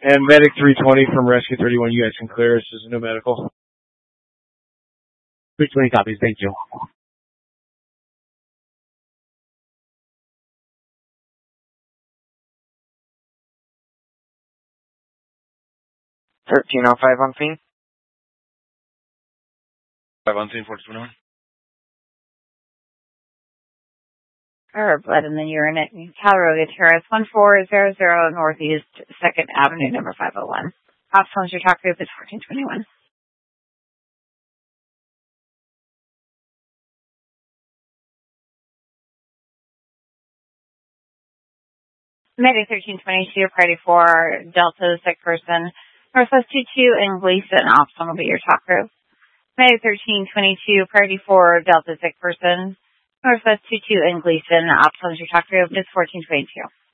And Medic 320 from Rescue 31, you guys can clear us. This is no medical. 320 copies, thank you. $13.05 on scene. 5 on scene, 421. Blood in the urine at Caledonia Terrace, 1400 Northeast 2nd Avenue, number 501. Options, your talk group is 1421. Medic 1322, priority 4, Delta, sick person, Northwest 22 and Gleason. Option will be your talk group. Medic 1322, priority 4, Delta, sick person, Northwest 22 and Gleason. Options, your talk group is 1422.